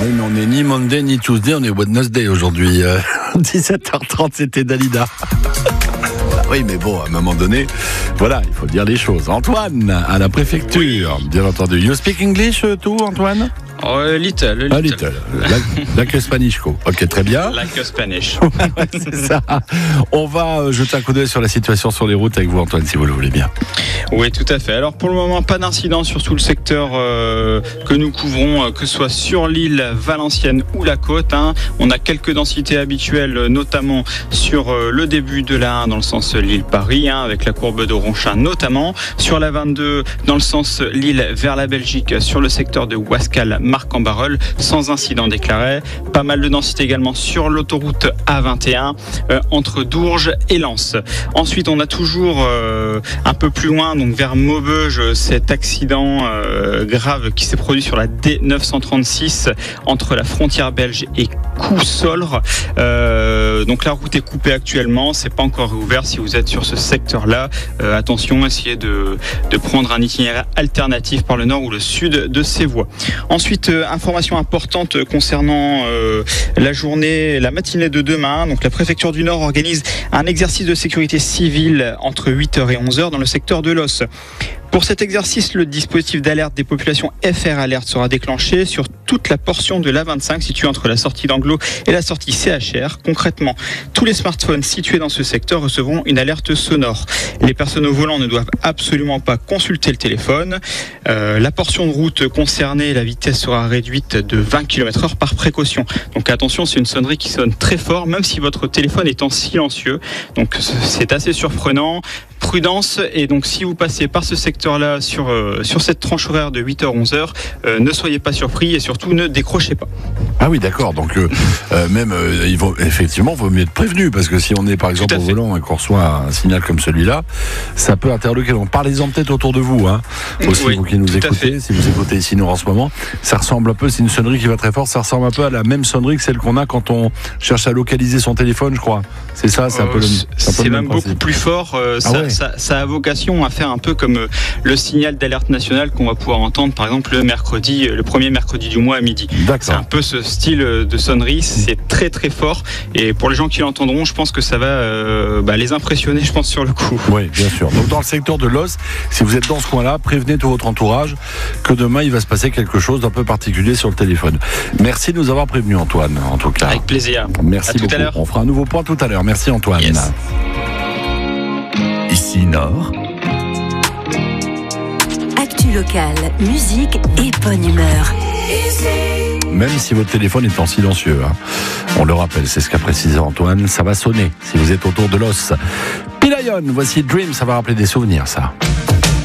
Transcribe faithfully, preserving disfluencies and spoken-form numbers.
Oui, mais on n'est ni Monday ni Tuesday, on est Wednesday aujourd'hui. Euh, dix-sept heures trente, c'était Dalida. Oui, mais bon, à un moment donné, voilà, il faut dire les choses. Antoine, à la préfecture, bien entendu. You speak English, too, Antoine? Oh, little, little. Ah, little. Like, like a Spanish, quoi. Ok, très bien. Like a Spanish. Ouais, c'est ça. On va jeter un coup d'œil sur la situation sur les routes avec vous, Antoine, si vous le voulez bien. Oui, tout à fait. Alors, pour le moment, pas d'incident sur tout le secteur euh, que nous couvrons, euh, que ce soit sur l'île Valenciennes ou la côte. Hein. On a quelques densités habituelles, notamment sur euh, le début de la un dans le sens Lille-Paris, hein, avec la courbe de Ronchin notamment. Sur la vingt-deux, dans le sens Lille vers la Belgique, sur le secteur de Wascal, Marc-en-Barœul, sans incident déclaré. Pas mal de densité également sur l'autoroute A vingt et un, euh, entre Dourges et Lens. Ensuite, on a toujours euh, un peu plus loin, donc vers Maubeuge, cet accident euh, grave qui s'est produit sur la D neuf cent trente-six entre la frontière belge et Cousolre. Euh, donc la route est coupée actuellement, c'est pas encore réouvert. Si vous êtes sur ce secteur-là, euh, attention, essayez de, de prendre un itinéraire alternatif par le nord ou le sud de ces voies. Ensuite, euh, information importante concernant euh, la journée, la matinée de demain. Donc la préfecture du Nord organise un exercice de sécurité civile entre huit heures et onze heures dans le secteur de Los. Pour cet exercice, le dispositif d'alerte des populations F R Alert sera déclenché sur toute la portion de l'A vingt-cinq située entre la sortie d'Anglo et la sortie C H R. Concrètement, tous les smartphones situés dans ce secteur recevront une alerte sonore. Les personnes au volant ne doivent absolument pas consulter le téléphone. Euh, la portion de route concernée, la vitesse sera réduite de vingt kilomètres heure par précaution. Donc attention, c'est une sonnerie qui sonne très fort, même si votre téléphone est en silencieux. Donc c'est assez surprenant. Prudence, et donc si vous passez par ce secteur-là sur, euh, sur cette tranche horaire de huit heures à onze heures, euh, ne soyez pas surpris et surtout ne décrochez pas. Ah oui, d'accord, donc euh, euh, même euh, il vaut, effectivement il vaut mieux être prévenu, parce que si on est par exemple au volant et qu'on reçoit un signal comme celui-là, ça peut interloquer. Donc parlez-en peut-être autour de vous, hein, aussi, oui, vous qui nous écoutez, si vous écoutez ici nous en ce moment, ça ressemble un peu, c'est une sonnerie qui va très fort, ça ressemble un peu à la même sonnerie que celle qu'on a quand on cherche à localiser son téléphone, je crois. C'est ça, c'est un peu le, c'est un peu c'est le même, même beaucoup plus fort. Euh, ah ça, ouais. ça, ça a vocation à faire un peu comme euh, le signal d'alerte nationale qu'on va pouvoir entendre, par exemple le mercredi, le premier mercredi du mois à midi. D'accord. C'est un peu ce style de sonnerie, c'est très très fort. Et pour les gens qui l'entendront, je pense que ça va euh, bah, les impressionner, je pense, sur le coup. Oui, bien sûr. Donc dans le secteur de Los, si vous êtes dans ce coin-là, prévenez tout votre entourage que demain il va se passer quelque chose d'un peu particulier sur le téléphone. Merci de nous avoir prévenus, Antoine, en tout cas. Avec plaisir. Merci à tout beaucoup. À l'heure. On fera un nouveau point tout à l'heure. Merci, Antoine. Yes. Ici Nord. Actu locale, musique et bonne humeur. Même si votre téléphone est en silencieux, hein. On le rappelle, c'est ce qu'a précisé Antoine, ça va sonner si vous êtes autour de l'os. Pilayon, voici Dream, ça va rappeler des souvenirs, ça.